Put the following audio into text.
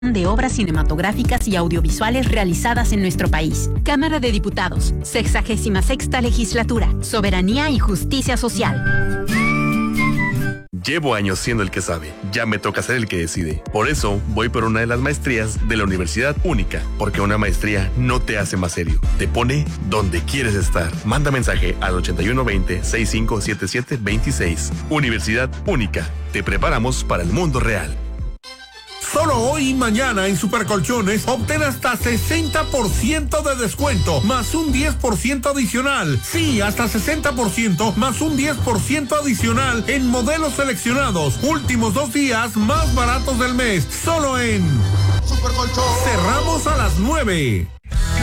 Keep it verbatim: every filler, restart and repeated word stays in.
de obras cinematográficas y audiovisuales realizadas en nuestro país. Cámara de Diputados, sexagésima sexta legislatura, Soberanía y Justicia Social. Llevo años siendo el que sabe, ya me toca ser el que decide. Por eso voy por una de las maestrías de la Universidad Única, porque una maestría no te hace más serio, te pone donde quieres estar. Manda mensaje al ochenta y uno veinte, sesenta y cinco setenta y siete veintiséis. Universidad Única, te preparamos para el mundo real. Solo hoy y mañana en Supercolchones obtén hasta sesenta por ciento de descuento, más un diez por ciento adicional. Sí, hasta sesenta por ciento más un diez por ciento adicional en modelos seleccionados. Últimos dos días más baratos del mes. Solo en Supercolchones. Cerramos a las nueve.